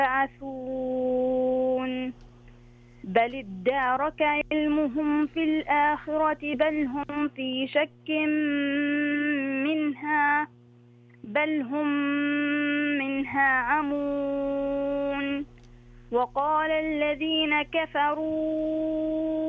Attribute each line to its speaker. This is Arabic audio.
Speaker 1: يبعثون بل ادارك علمهم في الآخرة بل هم منها عمون وقال الذين كفروا